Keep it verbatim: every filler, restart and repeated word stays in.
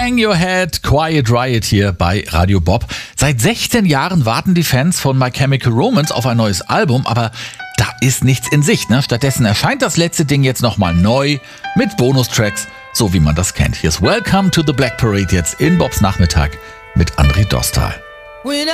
Hang Your Head, Quiet Riot hier bei Radio Bob. Seit sechzehn Jahren warten die Fans von My Chemical Romance auf ein neues Album, aber da ist nichts in Sicht. Ne? Stattdessen erscheint das letzte Ding jetzt nochmal neu mit Bonustracks, so wie man das kennt. Hier ist Welcome to the Black Parade jetzt in Bobs Nachmittag mit André Dostal. When